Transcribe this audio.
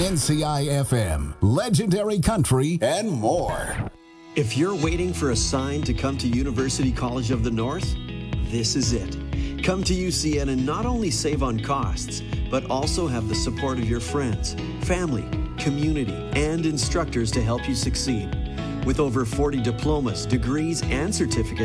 NCI FM, Legendary Country, and more. If you're waiting for a sign to come to University College of the North, this is it. Come to UCN and not only save on costs, but also have the support of your friends, family, community, and instructors to help you succeed. With over 40 diplomas, degrees, and certificates,